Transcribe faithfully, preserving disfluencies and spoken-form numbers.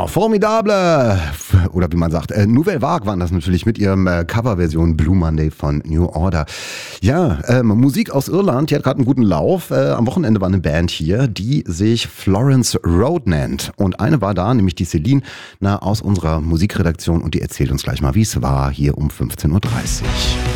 Ja, Formidable, oder wie man sagt, äh, Nouvelle Vague waren das natürlich mit ihrem äh, Coverversion Blue Monday von New Order. Ja, ähm, Musik aus Irland, die hat gerade einen guten Lauf. Äh, am Wochenende war eine Band hier, die sich Florence Road nennt. Und eine war da, nämlich die Celine, na, aus unserer Musikredaktion, und die erzählt uns gleich mal, wie es war, hier um fünfzehn Uhr dreißig.